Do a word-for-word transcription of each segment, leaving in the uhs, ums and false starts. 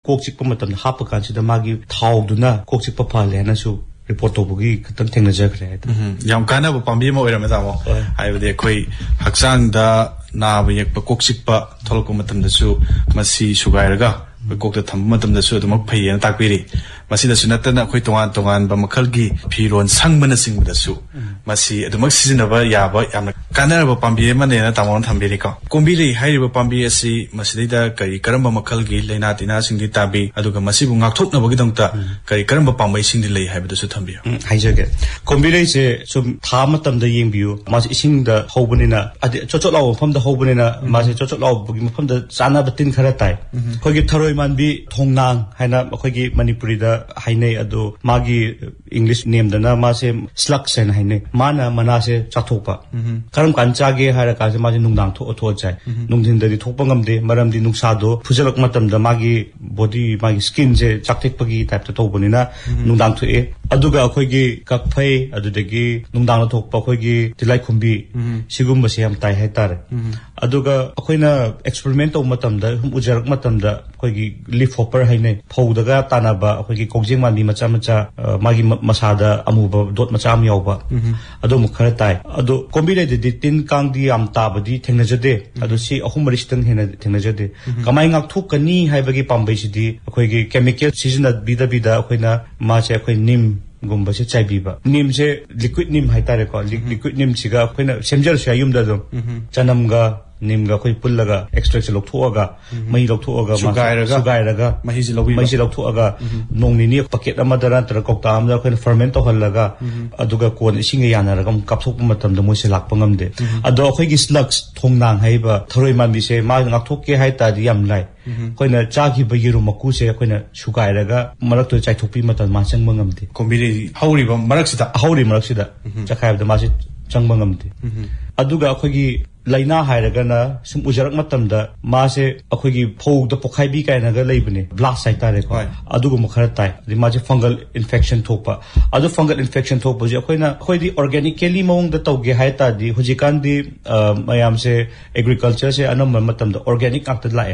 kok chik pa matam hap kan sida magi thau duna kok chik pa phale na su report to bugi khatang thengna jakre yam kana ba pambi ma oira ma ta mo ai de khoi haksang da na ba yak pa kok chik pa thol ko matam da su masi sugai raga kok ta tham matam da su dum phai na tak piri masi da su natana khoi tongan tongan ba makhal gi phiron sangmana sing da su masi adumak sizina ba ya ba yam kana ba pambi ma ne na tamon thambiri ko kombi le hai ba pambi asi masi da kai karam ba makhal gi leina tina sing di tabi aduga masi bu ngak thok na ba gi dong ta kai karam ba pambai sing di lei hai ba da su thambi hai jage kombi le se sum tha matam da yeng biu masi ising da hobani na adi chochot law pham da hobani na masi chochot law bu gi pham da chana ba tin khara tai khoi gi tharoi man bi thongnang haina khoi gi manipuri da hainai adu magi english name da na ma se slug sen hainai mana mana se chathokpa karam kan chage hara ka se ma se nungdang tho tho chai nungdin da di thokpa ngamde maram di nungsa do phujalak matam da magi body magi skin je chakthek pagi type ta thobani na nungdang tho e aduga khoi gi kakphai adu de gi nungdang thokpa khoi gi tilai khumbi sigum ba se am tai hai tar aduga akhoina experiment to matam da hum ujarak matam da khoi gi leaf hopper hainai phaudaga tanaba khoi gi kogjing mami macha macha magi masada amuba dot macha am yawba ado mukhara tai ado kombile de tin kang di am tabadi thengna jade ado si ahum maristang hena thengna jade kamai ngak thuk kani haibagi pambai sidi khoi gi chemical season bida bida khoina ma che khoi nim gumba se chai biba nim se liquid nim haitare ko liquid nim siga khoina semjar sha yum da do chanam ga nim ga khoi pullaga extract se lokthoaga mai lokthoaga sugairaga sugairaga mahi se lobi mai se lokthoaga nongni ni packet amadaran tra kokta amda khoina ferment to hallaga aduga kon ising yana ragam kapthok matam da moi se lakpa ngamde ado khoi gi slugs thongnang haiba throi man bi se ma ngak thok ke hai ta di yam lai khoina cha gi ba yiru maku se khoina sugairaga marak to chai thopi matam ma chang ngamde kombiri hauri ba marak sida hauri marak sida chakhai da ma se chang ngamde aduga khoi gi laina hairagana sum ujarak matamda ma se akhoi gi phou da pokhai bi kaina ga leibne blast sai tare ko adugo mukhara tai ri ma je fungal infection thokpa adu fungal infection thokpa je akhoi na akhoi di organically mong da tawge hai ta di hujikan di mayam se agriculture se anam matamda organic akta lae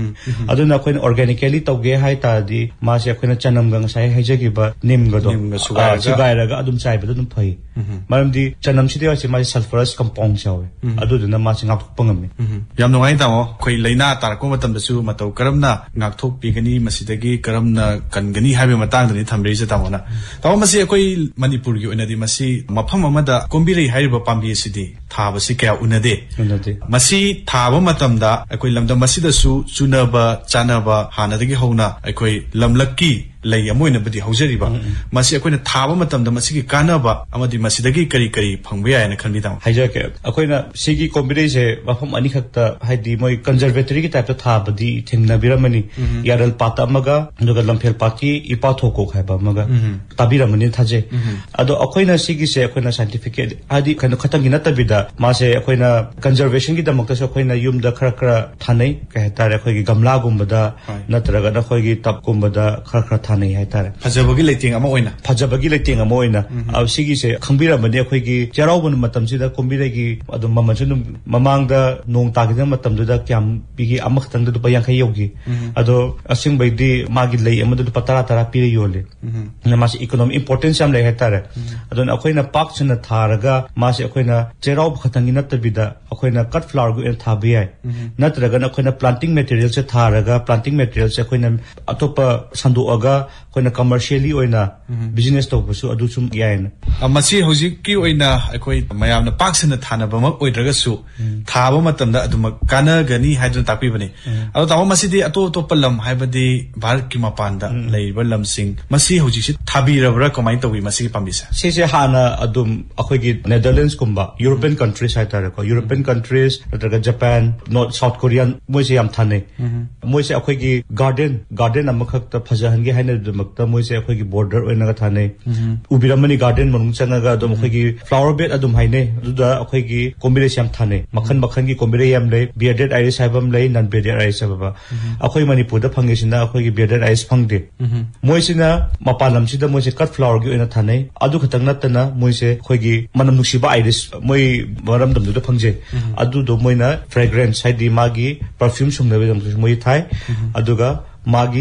adu na akhoi na organically tawge hai ta di ma se akhoi na chanam ga sai haijagi ba nim ga do sugai raga adum chai ba dum phai maram di chanam si de ma sulfurous compound chawe adu na ma sing ngak pangam yam no ngai ta mo khoi leina tar ko matam da su matau karamna ngak thok pi gani masidagi karamna kan gani habi matang da ni thamri se ta mo na taw masi khoi manipur gi onadi masi mafam amada kombirei haiba pambi sidi thaba si kya unade unade masi thaba matam da khoi lamda masida su chunaba chanaba hanadagi hauna khoi lamlakki lay amoina badi haujari ba masi akoina thaba matam da masi gi kanaba amadi masidagi kari kari phangbe ya na khanbi ta haija ke akoina sigi kombirei se mafam ani khakta haidi moi conservatory ki type ta thaba di thengna biramani yaral pata maga duga lamphel paki ipa thoko khaiba maga tabiramani thaje ado akoina sigi se akoina scientific adi kana khatang gi natabida ma se akoina conservation gi damakta se akoina yum da khara khara thanai ka hetare khoi gi gamla gumbada natraga na khoi gi tap gumbada khara khara thanai hetare phajabagi leiting ama oina phajabagi leiting ama oina ab sigi se khangbira mani khoi gi charau matam sida kombirei gi adu mamanchu mamang da nong tagida matam da kyam bigi amak tang da bayang khai yogi ado asing bai di magi lei amadu patara tara pire yole na mas economic importance am lei hetare ado akoina pak chna tharaga mas akoina cherau khatang ina tabida akoina cut flower gu thabi ai natraga na akoina planting material se tharaga planting material se akoina atopa sandu aga akoina commercially oina business to busu adu sum yain amasi hojik ki oina akoi mayam na pak chna thana ba mak oidraga su thaba matam da aduma kana gani haidun takpi bani ado tawo masi di ato to palam haibadi bharat ki mapan da leiba lam sing masi hojik si thabi rabra komai to wi masi pambisa se se hana adum akhoi gi Netherlands kumba European countries hai tare ko European countries daga Japan North South Korean moi se yam thane moi se akhoi gi garden garden amakhak ta phajahan gi haina dumakta moi se akhoi gi border oina ga thane ubiramani garden manung changa ga adum akhoi gi flower bed adum haine duda akhoi gi combination thane makhan makhan gi combination yam lei bearded iris haibam lei non bearded iris hababa akhoi manipur da phange sina akhoi gi bearded iris phangde moi sina mapalam sida moi se cut flower gi oina thane adu khatang natana moi se akhoi gi manam nuksiba iris moi maram dam du da phangje adu do moina fragrance haidi magi perfume sumna bedam moi thai aduga magi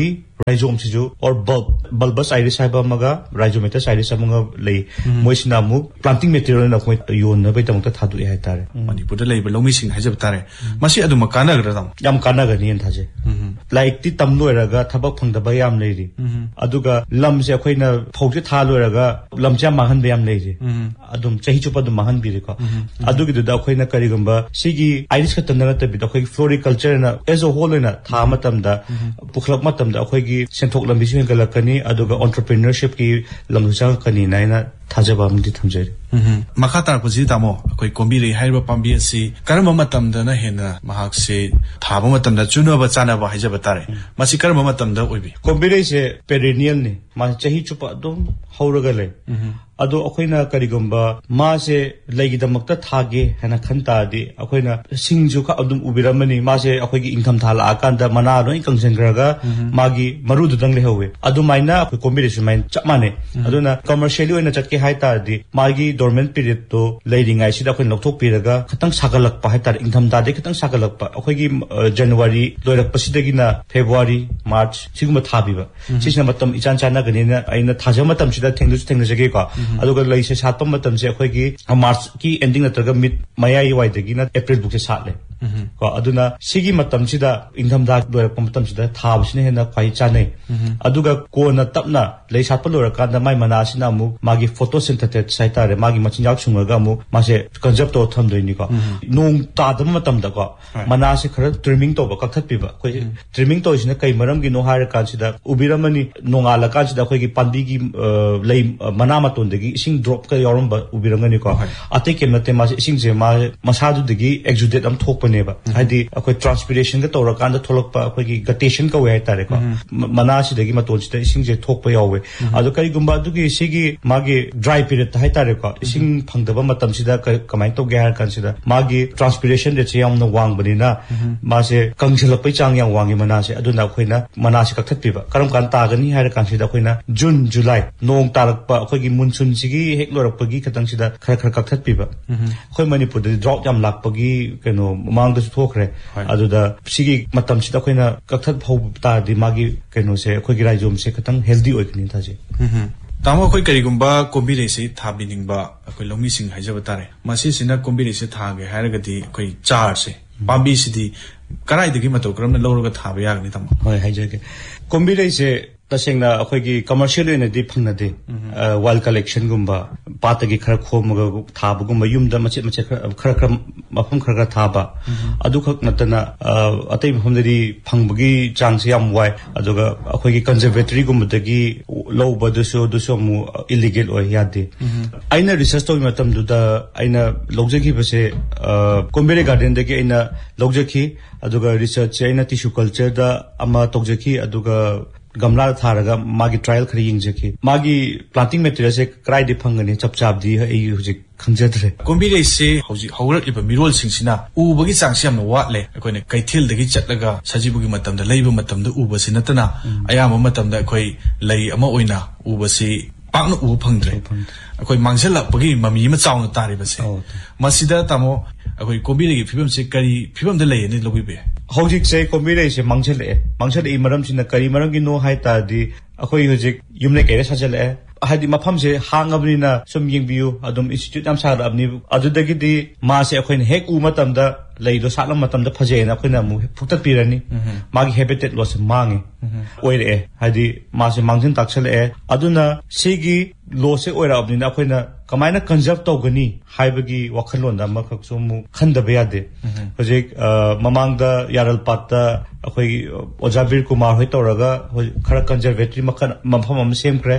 rhizome sisu or bulb bulbous iris haiba amaga rhizomatous iris amaga lei moisina mu planting material na khoi yon na bai tamta thadu hai tare manipur da leiba lomi sing haijab tare masi aduma kana gra dam yam kana ga ni thaje like ti tam loiraga thabak phangdaba yam leiri aduga lam se khoina phauje tha loiraga lam cha mahan be yam leiri adum chahi chupa dum mahan bi ko adugi du da khoina kari gamba sigi iris ka tanna ta bi da khoi floriculture na as a whole na tha matam da pukhlak matam da khoi gi senthok lam bi sin galakani aduga entrepreneurship ki lam cha kani naina thajaba amdi thamjari makha tar puji tamo koi kombiri haiba pambi asi karama matam da na hena mahak se thaba matam da chuno ba chana ba haijaba tare masi karama matam da oibi kombiri se perennial ni ma chahi chupa dum hauraga le ado akoina karigomba ma se legi damakta thage hena khanta di akoina singju ka adum ubiramani ma se akoigi income thala akanda mana no kangsengraga magi maru du dang le howe adu maina akoi kombiri se main chamane aduna commercially oina chatke haita di magi dormant period to leiringai sida akoin lokthok piraga khatang sagalak pa haita income da de khatang sagalak pa akoigi January loirak pasidagi na February March siguma thabiba sisna matam ichan chana ganina aina thaja matam sida thengdu thengna jage ko aduga laise satpa matam se akhoi gi March ki ending natraga mid mayai wai dagi na April book se satle ko aduna sigi matam sida income da loirak matam sida thabsine hena khai chanai aduga ko na tapna lai satpa loirak da mai mana sina mu magi photosynthetic saitare magi machinjak sungaga mu mase concept to thamdoini ko nong ta dam matam da ko mana se khara trimming to ba kakhat pi ba koi trimming to isina kai maram gi no har kan sida ubiramani nongala kan sida khoi gi pandi gi lei mana maton de gi ising drop ka yorom ba ubirangani ko ate kemate ma ising je ma masadu de gi exudate am thok pane ba hadi akoi transpiration ga tawra kan da tholok pa khoi gi guttation ka we tare ko mana si de gi maton sida ising je thok pa yawe adu kai gumba du gi sigi magi dry period hai tare ko ising phangdaba matam sida kamai to ge har kan sida magi transpiration de chiyam no wang bani na ma se kangsilak pai chang yang wangi mana se aduna khoina mana se kakhat pi ba karam kan ta gani har kan sida khoina June July nong tarak pa khoi gi monsoon sigi hek lorak pa gi khatang sida khar khar kakhat pi ba khoi manipur de drought yam lak pa gi keno mang da thokre aduda sigi matam sida khoina kakhat phau ta di magi keno se khoi gi raijom se khatang healthy oikni tha je tamo koi karigumba kombire se thabiningba koi lomi sing haijaba tare masi sina kombire se thage hairagadi koi char se pambi sidi karai degi mato kramna loroga thaba yagni tamo hoi haijage kombire se tasengna akhoi gi commercial ena di phangna de wild collection gumba patagi khara khomaga thaba gumba yumda mache mache khara khara mafam khara thaba adu khak natana atei mafam de phangbugi changse yam wai aduga akhoi gi conservatory gumba dagi loba duso duso mu illegal oi yade aina research to matam du da aina logjaki base kombere garden dagi aina logjaki aduga research aina tissue culture da ama togjaki aduga gamla tharaga magi trial khari yingjaki magi planting material se krai de phangani chap chap di ai hujik khangjadre kombire se hoji haurak iba mirol singsina ubagi changsi am watle akoine kaithil dagi chatlaga sajibugi matam da leiba matam da uba sinatana ayama matam da akoi lei ama oina uba si pakna uba phangdre akoi mangsela pagi mami ma chawna tari base masida tamo akoi kombire gi phibam se kari phibam da lei ni lobi be hojik se kombire se mangchele mangchele i maram sina kari maram gi no hai ta di akhoi hojik yumne kere sajale hadi mafam se hangabni na sum yingbiu adum institute am sar abni adudagi di ma se akhoi hek u matam da leido salam matam da phaje na akhoi na mu phuktat pirani magi habitat loss mangi oire hadi ma se mangsin takchale aduna sigi lo se oira abni na akhoi na kamaina conserve togani haibagi wakhalon da makhak sumu khandaba yade hojik mamang da yaral patta akhoi ojabir kumar hoi toraga khara conservatory makhan mafam am sem kre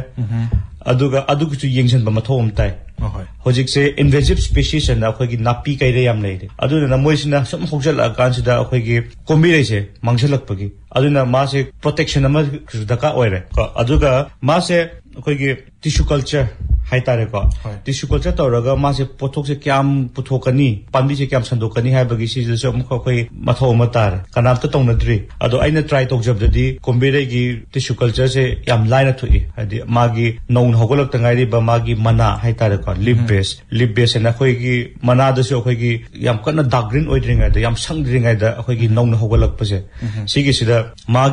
aduga adugu chu yengsan ba mathom tai hojik se invasive species na akhoi gi napi kai re yam leide aduna na moisina sum hogjal kan sida akhoi gi kombire se mangsalak pagi aduna ma se protection ama daka oire aduga ma se akhoi gi tissue culture hai tare ko tissue culture toraga ma se pothok se kyam puthokani pambi se kyam sandokani hai bagi si je am khoi matho matar kanam ta tongnadri ado aina try tok job dadi kombire gi tissue culture se yam line thui hadi magi non hogolak tangai ri ba magi mana hai tare ko lip base lip base na khoi gi mana da se khoi gi yam kana dark green oidringa da yam sang dringa da khoi gi non hogolak pa se sigi sida magi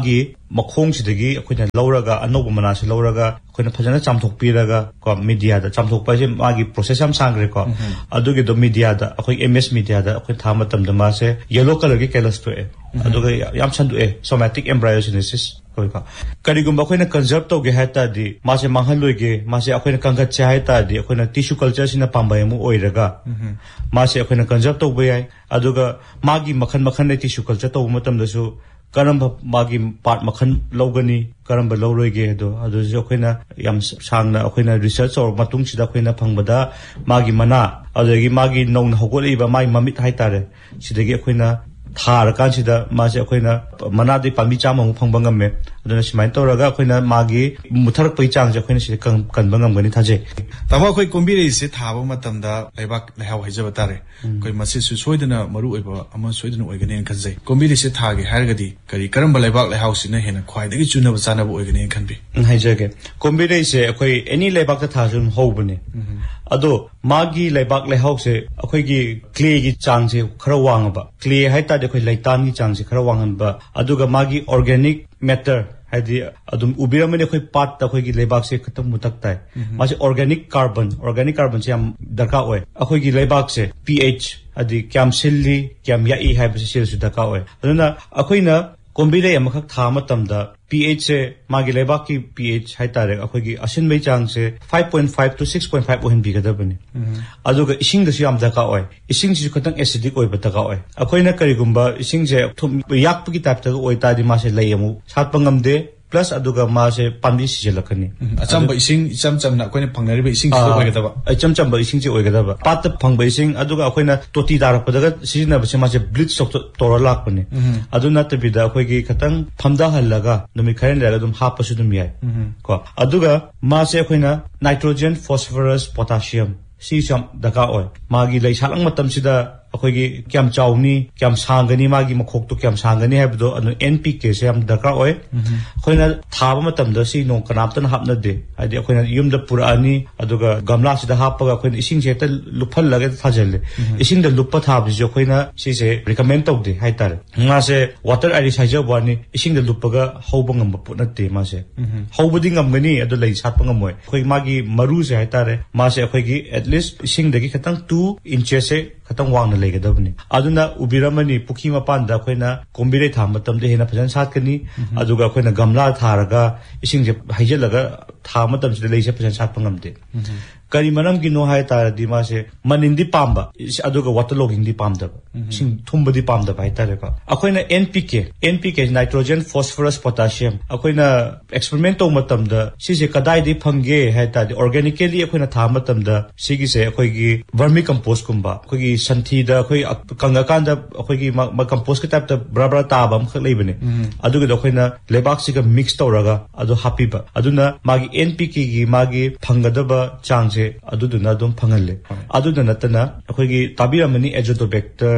ꯃꯈꯣꯡꯁꯤꯗꯒꯤ ꯑꯩꯈꯣꯏꯅ ꯂꯧꯔꯒ ꯑꯅꯧꯕ ꯃꯅꯥꯁꯤ ꯂꯧꯔꯒ ꯑꯩꯈꯣꯏꯅ ꯐꯖꯅ ꯆꯥꯝꯊꯣꯛꯄꯤꯔꯒ ꯀꯣ ꯃꯤꯗꯤꯌꯥꯗ ꯆꯥꯝꯊꯣꯛꯄ ꯍꯥꯏꯁꯦ ꯃꯥꯒꯤ ꯄ꯭ꯔꯣꯁꯦꯁ ꯌꯥꯝ ꯁꯥꯡꯈ꯭ꯔꯦꯀꯣ ꯑꯗꯨꯒꯤꯗꯣ ꯃꯤꯗꯤꯌꯥꯗ ꯑꯩꯈꯣꯏ ꯑꯦꯝ ꯑꯦꯁ ꯃꯤꯗꯤꯌꯥꯗ ꯑꯩꯈꯣꯏ ꯊꯥ ꯃꯇꯝꯗ ꯃꯥꯁꯦ ꯌꯦꯂꯣ ꯀꯂꯔꯒꯤ ꯀꯦꯂꯁ ꯊꯣꯛꯑꯦ ꯑꯗꯨꯒ ꯌꯥꯝ ꯁꯟꯗꯣꯛꯑꯦ ꯁꯣꯃꯦꯇꯤꯛ ꯑꯦꯝꯕ꯭ꯔꯥꯏꯑꯣꯖꯦꯅꯦꯁꯤꯁ ꯑꯩꯈꯣꯏꯀꯣ ꯀꯔꯤꯒꯨꯝꯕ ꯑꯩꯈꯣꯏꯅ ꯀꯟꯖꯔꯞ ꯇꯧꯒꯦ ꯍꯥꯏ ꯇꯥꯔꯗꯤ ꯃꯥꯁꯦ ꯃꯥꯡꯍꯜꯂꯣꯏꯒꯦ ꯃꯥꯁꯦ ꯑꯩꯈꯣꯏꯅ ꯀꯟꯈꯠꯁꯦ ꯍꯥꯏ ꯇꯥꯔꯗꯤ ꯑꯩꯈꯣꯏꯅ ꯇꯤꯁꯨ ꯀꯜꯆꯔꯁꯤꯅ ꯄꯥꯝꯕꯩ ꯑꯃ ꯑꯣꯏꯔꯒ ꯃꯥꯁꯦ ꯑꯩꯈꯣꯏꯅ ꯀꯟꯖꯔꯞ ꯇꯧꯕ ꯌꯥꯏ ꯑꯗꯨꯒ ꯃꯥꯒꯤ ꯃꯈꯜ ꯃꯈꯜ ꯂꯩ ꯇꯤꯁꯨ ꯀꯜꯆꯔ ꯇꯧꯕ ꯃꯇꯝꯗꯁꯨ ꯀꯔꯝꯕ ꯃꯥꯒꯤ ꯄꯥꯔꯠ ꯃꯈꯜ ꯂꯧꯒꯅꯤ ꯀꯔꯝꯕ ꯂꯧꯔꯣꯏꯒꯦ ꯑꯗꯣ ꯑꯗꯨꯁꯨ ꯑꯩꯈꯣꯏꯅ ꯌꯥꯝ ꯁꯥꯡꯅ ꯑꯩꯈꯣꯏꯅ ꯔꯤꯁꯔꯆ ꯇꯧꯔꯕ ꯃꯇꯨꯡꯁꯤꯗ ꯑꯩꯈꯣꯏꯅ ꯐꯪꯕꯗ ꯃꯥꯒꯤ ꯃꯅꯥ ꯑꯗꯒꯤ ꯃꯥꯒꯤ ꯅꯧꯅ ꯍꯧꯒꯠꯂꯛꯏꯕ ꯃꯥꯒꯤ ꯃꯃꯤꯠ ꯍꯥꯏꯇꯥꯔꯦ ꯁꯤꯗꯒꯤ ꯑꯩꯈꯣꯏꯅ ꯊꯥꯔꯀꯥꯟꯁꯤꯗ ꯃꯥꯁꯦ ꯑꯩꯈꯣꯏꯅ ꯃꯅꯥꯗꯩ ꯄꯥꯝꯕꯤ ꯆꯥꯝꯃꯃꯨꯛ ꯐꯪꯕ ꯉꯝꯃꯦ ꯑꯗꯨꯅ ꯁꯨꯃꯥꯏꯅ ꯇꯧꯔꯒ ꯑꯩꯈꯣꯏꯅ ꯃꯥꯒꯤ ꯃꯨꯊꯔꯛꯄꯒꯤ ꯆꯥꯡꯁꯦ ꯑꯩꯈꯣꯏꯅ ꯁꯤꯗ ꯀꯟꯕ ꯉꯝꯒꯅꯤ ꯊꯥꯖꯩ ꯇꯥꯃꯣ ꯑꯩꯈꯣꯏ ꯀꯣꯝꯕꯤꯔꯩꯁꯦ ꯊꯥꯕ ꯃꯇꯝꯗ ꯂꯩꯕꯥꯛ ꯂꯩꯍꯥꯎ ꯍꯩꯖꯕ ꯇꯥꯔꯦ ꯑꯩꯈꯣꯏ ꯃꯁꯤꯁꯨ ꯁꯣꯏꯗꯅ ꯃꯔꯨ ꯑꯣꯏꯕ ꯑꯃ ꯁꯣꯏꯗꯅ ꯑꯣꯏꯒꯅꯤꯅ ꯈꯟꯖꯩ ꯀꯣꯝꯕꯤꯔꯩꯁꯦ ꯊꯥꯒꯦ ꯍꯥꯏꯔꯒꯗꯤ ꯀꯔꯤ ꯀꯔꯝꯕ ꯂꯩꯕꯥꯛ ꯂꯩꯍꯥꯎꯁꯤꯅ ꯍꯦꯟꯅ ꯈ꯭ꯋꯥꯏꯗꯒꯤ ꯆꯨꯅꯕ ꯆꯥꯅꯕ ꯑꯣꯏꯒꯅꯤꯅ ꯈꯟꯕꯤ ꯍꯥꯏꯖꯒꯦ ꯀꯣꯝꯕꯤꯔꯩꯁꯦ ꯑꯩꯈꯣꯏ ꯑꯦꯅꯤ ꯂꯩꯕꯥꯛꯇ ꯊꯥꯁꯨ ꯑꯗꯨꯝ ꯍꯧꯕꯅꯦ ꯑꯗꯣ ꯃꯥꯒꯤ ꯂꯩꯕꯥꯛ ꯂꯩꯍꯥꯎꯁꯦ ꯑꯩꯈꯣꯏꯒꯤ ꯀ꯭ꯂꯦꯒꯤ ꯆꯥꯡꯁꯦ ꯈꯔ ꯋꯥꯡꯉꯕ ꯀ꯭ꯂꯦ ꯍꯥꯏꯇꯥꯔꯗꯤ ꯑꯩꯈꯣꯏ ꯂꯩꯇꯥꯟꯒꯤ ꯆꯥꯡꯁꯦ ꯈꯔ ꯋꯥꯡꯍꯟꯕ ꯑꯗꯨꯒ ꯃꯥꯒꯤ ꯑꯣꯔꯒꯥꯅꯤꯛ ꯃꯦꯇꯔ ꯍꯥꯏꯗꯤ ꯑꯗꯨꯝ ꯎꯕꯤꯔꯝꯃꯅꯤ ꯑꯩꯈꯣꯏ ꯄꯥꯠꯇ ꯑꯩꯈꯣꯏꯒꯤ ꯂꯩꯕꯥꯛꯁꯦ ꯈꯤꯇꯪ ꯃꯨꯇꯛ ꯇꯥꯏ ꯃꯥꯁꯦ ꯑꯣꯔꯒꯥꯅꯤꯛ ꯀꯥꯔꯕꯟ ꯑꯣꯔꯒꯥꯅꯤꯛ ꯀꯥꯔꯕꯟꯁꯦ ꯌꯥꯝ ꯗꯔꯀꯥꯔ ꯑꯣꯏ ꯑꯩꯈꯣꯏꯒꯤ ꯂꯩꯕꯥꯛꯁꯦ ꯄꯤ ꯑꯩꯆ ꯍꯥꯏꯗꯤ ꯀꯌꯥꯝ ꯁꯤꯜꯂꯤ ꯀꯌꯥꯝ ꯌꯥꯛꯏ ꯍꯥꯏꯕꯁꯦ ꯁꯤꯗꯁꯨ ꯗꯔꯀꯥꯔ ꯑꯣꯏ ꯑꯗꯨꯅ ꯑꯩꯈꯣꯏꯅ ꯀꯣꯝꯕꯤꯔꯩ ꯑꯃꯈꯛ ꯊꯥꯕ ꯃꯇꯝꯗ ꯄꯤ ꯑꯩꯆꯁꯦ ꯃꯥꯒꯤ ꯂꯩꯕꯥꯛꯀꯤ ꯄꯤ ꯑꯩꯆ ꯍꯥꯏꯇꯥꯔꯦ ꯑꯩꯈꯣꯏꯒꯤ ꯑꯁꯤꯟꯕꯒꯤ ꯆꯥꯡꯁꯦ five point five two six point five ꯑꯣꯏꯍꯟꯕꯤꯒꯗꯕꯅꯤ ꯑꯗꯨꯒ ꯏꯁꯤꯡꯗꯁꯨ ꯌꯥꯝ ꯗꯔꯀꯥꯔ ꯑꯣꯏ ꯏꯁꯤꯡꯁꯤꯁꯨ ꯈꯤꯇꯪ ꯑꯦꯁꯤഡിꯛ ꯑꯣꯏꯕ ꯗꯔꯀꯥꯔ ꯑꯣꯏ ꯑꯩꯈꯣꯏꯅ ꯀꯔꯤꯒꯨꯝꯕ ꯏꯁꯤꯡꯁꯦ ꯌꯥꯛꯄꯒꯤ ꯇꯥꯏꯞꯇ ꯑꯣꯏꯇꯥꯔꯗꯤ ꯃꯥꯁꯦ ꯂꯩ ꯑꯃꯨꯛ ꯁꯥꯠꯄ ꯉꯝꯗꯦ प्लस अदुगा मासे पांबी सिजलखनी अचंब इसिंग इचम चमना अखोइना फंगनरिबा इसिंग सिदो ओइगदबा इचम चंब इसिंग जे ओइगदबा पात फंगबा इसिंग अदुगा अखोइना तोटी दारपदगा सिजनबसे मासे ब्लीच सोक तोरा लाकपने अदु नतबिदा अखोइगी खतंग फमदा हल्लगा नुमि खरेन लेगा दुम हापसु दुम याय को अदुगा मासे अखोइना नाइट्रोजन फास्फोरस पोटेशियम सी सम दका ओय मागी लै सालंग मतम सिदा अखोइगी क्याम चाउनी क्याम सांगनी मागी मखोक तो क्याम सांगनी हैबदो अनु एनपीके से हम दरकार ओय अखोइना थाबा मतम the C no कनापतन हापना they हाइदि अखोइना yum the पुरानी अदुगा गमला सिदा हापगा अखोइना इसिंग से त लुफल लगे थाजले इसिंग द लुप्पा थाबि जो अखोइना सी से रिकमेंड तौदे हाइतार मासे वाटर एरिसाइजर वानी इसिंग द लुप्पगा हौबा ngam pu natte मासे हौबदि ngamgani अदु लै सातपा ngamoi अखोइ मागी मरु से हाइतारे मासे अखोइगी एटलीस्ट इसिंग दगी खतंग टू इंचेस से खतंग वांगना लेगदबनी अदुना उबिरमनी पुखी मपान दा अखोइना कोम्बिरे था मतम दे हेना फजन सातकनी अदुगा अखोइना गमला थारगा इसिंग जे हाइजलगा था मतम से लेसे फजन सातपा ngamde करी मनम की नो हाय तारदी मासे मनिंदी पाम्बा अदुगा वाटर लॉगिंग दी पामदब सिंग थुंबदी पामदब हाय तारेका अखोइना NPK NPK nitrogen phosphorus potassium अखोइना experiment तो मतम the सिसे कदाई the fungi hi तादि organically अखोइना था मतम द सिगी से अखोइगी vermi compost कुंबा अखोइगी Santhi the अखोइ कंगा can't the अखोइगी म कंपोस्ट के टाइप द ब्राब्रा ताबम खक लेबने अदुगा द अखोइना लेबाक सिगा मिक्स तौरगा अदु हापीबा अदुना मागी एनपीके गी मागी फंगदबा चांग अदुदुना दुम फंगले अदुदा नतना अखोइगी ताबिरमनी Azotobacter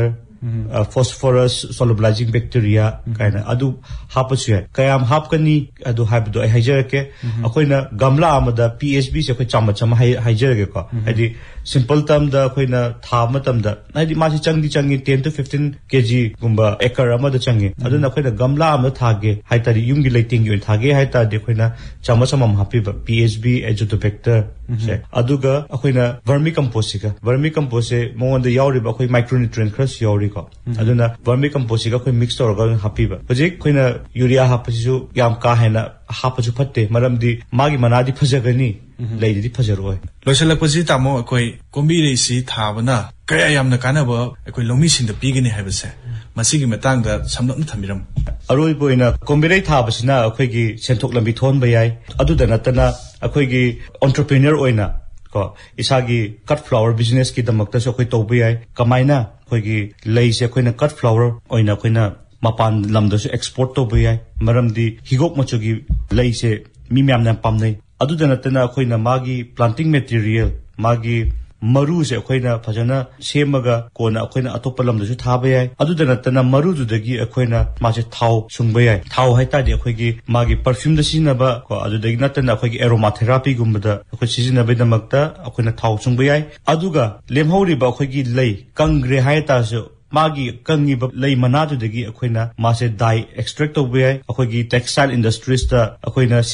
phosphorus solubilizing bacteria kaina adu hapasya kayam hapkani adu haibdo ai haijarake akoina gamla amada phb se akhoi chama chama haijarake ko hadi simple term da akoina tha matam da hadi ma si changdi changi ten to fifteen kg gumba acre amada changi aduna akoina gamla amada thage haitari yumgi lighting yu thage haitari akoina chama chama hapiba phb azotobacter se aduga akoina vermicompost ka vermicompost se monda yauri ba akhoi micronutrient khras yauri अदुना vermi compost का कोई mix तौरगा हापीबा हजिक Koyna urea हापसिसु याम का हेना हापसु फत्ते मरमदी मागी मनादी फजगनी लैदि फजरोय लोइसलकपसि तामो अखोइ कोम्बिरेसि थाबना कया यामना कानाबो अखोइ loamy Sind पीगनि हाइबसे मसिगी मतांगदा समलपन थमिरम अरोइ बोइना कोम्बिरे थाबसिना अखोइगी सेंथोक लंबी थोनबा याय अदुदा नतना अखोइगी entrepreneur ओइना को इसागी cut flower business की दमकता से अखोइ तौबा याय कमाइना अखोइगी लैसे अखोइना कट फ्लावर ओइना अखोइना मपान लमदसु एक्सपोर्ट तौबा याय मरमदी हिगोक मचुगी लैसे मी म्यामना पामनै अदुदा नतना अखोइना मागी प्लांटिंग मटेरियल मागी मरु से अखोइना फजना सेमगा कोना अखोइना अतोप्पा लमदसु थाबा याय अदुदा नतना मरुदुदगी अखोइना मासे थाव सुंबा याय थाव हाइतादि अखोइगी मागी परफ्यूम द सिनबा को अदुदगी नतना अखोइगी एरोमा थेरापी गुमबदा अखोइ सिजनबे दमकता अखोइना थाव सुंबा याय अदुगा लेमहौरिबा अखोइगी लै कंग्रे हाइतासु मागी कंगीब लई मनादुदगी अखोइना मासे डाई एक्सट्रैक्ट तौबे अखोइगी टेक्सटाइल इंडस्ट्रीज दा अखोइना